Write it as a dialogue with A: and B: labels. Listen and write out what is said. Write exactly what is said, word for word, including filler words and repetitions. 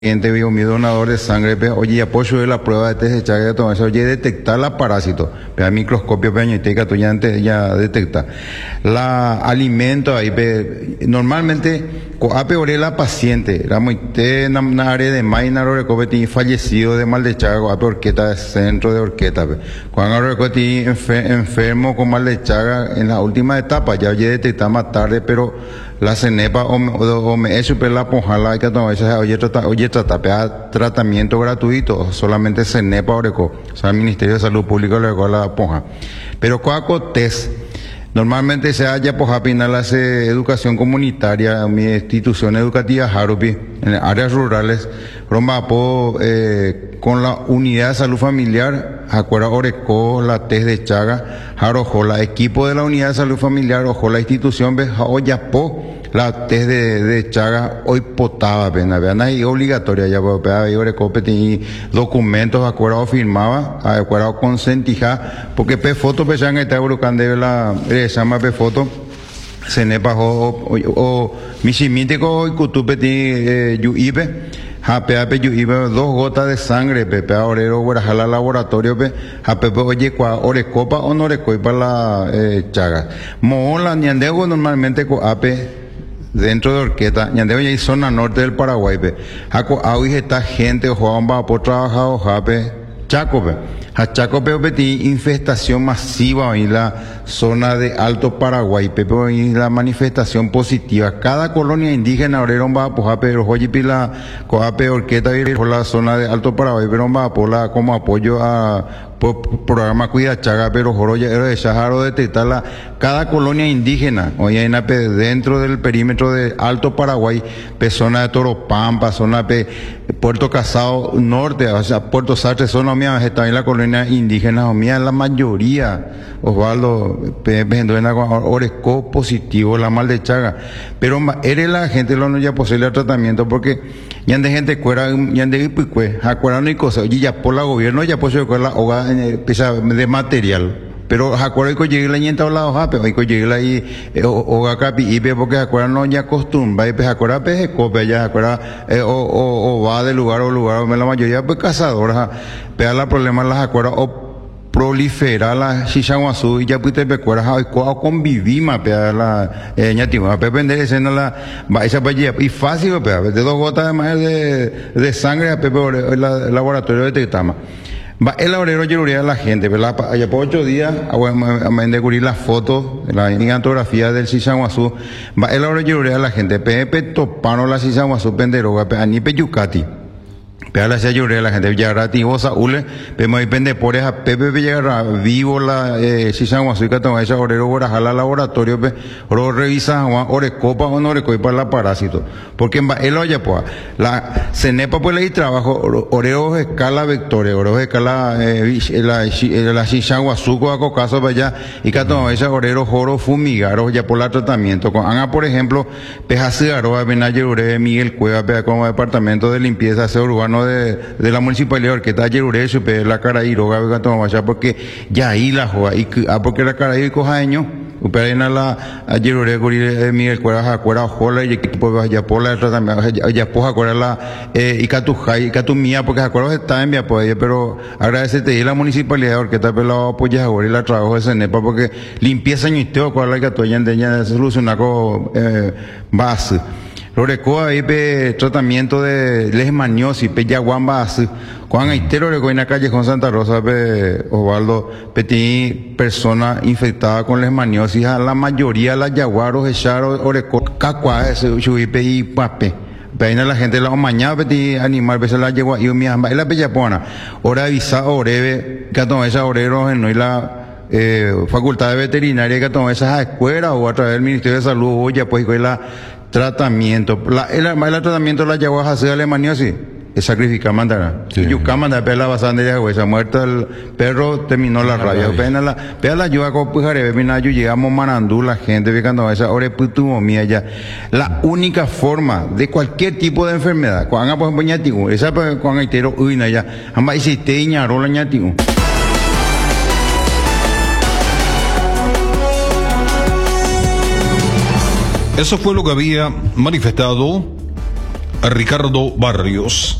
A: Gente vio mi donador de sangre, pe, oye, apoyo de la prueba de test de Chagas, todo eso, oye, detectar la parásito, pe, a microscopio, pe, ñoiteca, tú ya, ante- ya detecta. La alimento ahí, pe, normalmente, coape ore la paciente, la muite, na, na área de maina, recopeti, fallecido de mal de Chagas, coape orqueta, centro de orqueta, pe. Cuando recopeti enfer, enfermo con mal de Chagas, en la última etapa, ya oye, detectar más tarde, pero la cenepa o me, o, o me es super la ponjala, hay que tomar, oye, trata, oye, trata, pea, tratamiento gratuito, solamente cenepa oreco, o sea, el Ministerio de Salud Pública le regó la ponja. Pero coaco test, normalmente se haya poja pinal hace educación comunitaria, mi institución educativa Jarupi, en áreas rurales, Romapo, eh, con la unidad de salud familiar, acuerda oreco, la test de Chaga, Jarojo, la equipo de la unidad de salud familiar, ojo, la institución, ve, oyapo, la test de, de Chaga hoy potaba pena, vean ahí obligatoria ya pues ahí orecope y documentos acuerdo firmaba, acuerdo consentija, porque pe foto pe changa está burocande la eh, se llama pe foto se nepa o o, o misimítico y cutupe ti eh, yuibe Jape ape yuibe dos gotas de sangre pepe orero guarajala laboratorio pe jape oye cua orecopa o no orecopa la eh, Chaga mola ñandego normalmente co ape dentro de Orqueta, ñandeo ya hay zona norte del Paraguay, pe. Jaco, ahí está gente, Juan va por trabajar, jape, Chaco, pe. A Chaco, pe, pe, tiene infestación masiva en la zona de Alto Paraguay, pe, pe, y la manifestación positiva. Cada colonia indígena, obrero va por jape, pero hoy pila, coape, Orqueta, y por la zona de Alto Paraguay, pero va por la, como apoyo a, por programa Cuida Chaga, pero joro ya era de Chajaro detectar la, cada colonia indígena, hoy hay una pe, dentro del perímetro de Alto Paraguay, pe, zona de Toropampa, zona de Puerto Casado Norte, o sea, Puerto Sastre, zona mía, está en la colonia indígena, o mía, la mayoría, Osvaldo, pe, pe, Oresco positivo, la mal de Chaga, pero eres la gente, lo no ya posible el tratamiento, porque ya de gente cuera, ya de ipicue, acuerdan y cosas, y ya por la gobierno, ya posible la hoga de material, pero acuerdan que llegue la ñenta o la hoja, pero hay que llegue la y hoga capi y ve porque acuerdan no ya costumbre, y pues acuerdan pues copia ya acuerdan o o va de lugar o lugar, la mayoría pues cazadoras, pero la problema las acuerdan o prolifera la chichaguazú y ya pues te recuerdas a convivir más pea la ñatima pe vender escena la va esa pa y fácil pea de dos gotas de más de de sangre a pepe el laboratorio de Tetama va el obrero llevaría a la gente verdad allá por ocho días a descubrir las fotos la gigantografía del chichaguazú va el obrero llevaría a la gente pepe topano la chichaguazú penderoga pe ani pe yucati pero la se lloré la gente ya rati osa ule pero me depende por esa pepe llegar vivo la eh, si san Juan toma esa orero borajala laboratorio pe oro revisa orecopa o no orecopa la parásito porque en el oye pues la cenepa pues le trabajo oreo escala vectores oreo escala eh, la la si san Juan a caso para allá y que toma esa orero joro fumigar o ya por la tratamiento con anga por ejemplo peja cigarro benayer ure Miguel Cueva pe como departamento de limpieza ese urbano de, de la municipalidad que está ayer la cara y roga porque ya ahí la joda y ah, porque la cara y cojaño uperena la ayer de Miguel Cueva acuerda jola y equipo ya por la tratamiento ya poja acuerda la eh, y catujai y catumía porque acuerdo está en mi apoyo pero agradecete y la municipalidad que está pelado apoya ahora y la trabajo de Cenepa porque limpieza y teo con la que tú ya de solucionar con eh, base Lorecoa ahí pe tratamiento de leishmaniosis, pe yaguamba así. Cuando hay terror en la calle con Santa Rosa, pe Osvaldo, petit persona infectada con leishmaniosis, a la mayoría la yaguaros, echaron orecoa, cacua, ese chuipe y pape. Peina la gente la mañana petit animal, veces la yegua y mi amba, y la pellapona. Hora avisa, oreve, que toma esa orero, no y la eh, facultad de veterinaria que toma esas escuelas o a través del Ministerio de Salud, o ya pues la tratamiento la el, el tratamiento la llevó a hacer Alemania sí es sacrificar mandar sí. Yucá manda pela bastante de huesa muerta el perro terminó la, la rabia pena la pela la ayuda con pujare vina yo llegamos manandú la gente vicando esa ore putumomía ya la única forma de cualquier tipo de enfermedad cuando por ejemplo ñatigo esa cuando hay tero uina ya amba hiciste ñaro la ñatigo.
B: Eso fue lo que había manifestado Ricardo Barrios.